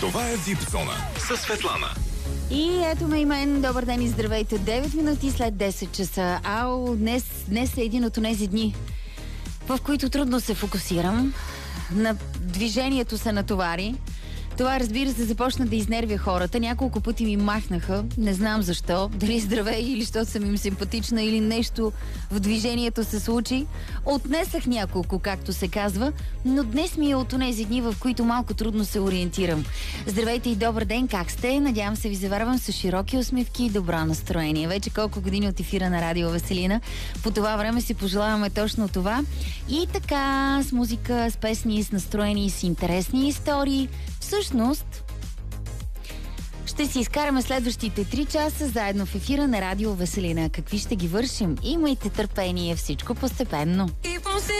Това е Вип Зона със Светлана. И ето ме и мен. Добър ден и здравейте. 9 минути след 10 часа. Днес е един от тези дни, в които трудно се фокусирам. На движението се натовари. Това, разбира се, започна да изнервя хората. Няколко пъти ми махнаха. Не знам защо. Дали здравей или защото съм им симпатична или нещо в движението се случи. Отнесах няколко, както се казва, но днес ми е от тези дни, в които малко трудно се ориентирам. Здравейте и добър ден, как сте? Надявам се ви заварвам с широки усмивки и добро настроение. Вече колко години от ефира на Радио Веселина. По това време си пожелаваме точно това. И така, с музика, с песни, с настроени, с интересни истории. Всъщност, ще си изкараме следващите 3 часа заедно в ефира на Радио Веселина. Какви ще ги вършим? Имайте търпение, всичко постепенно. И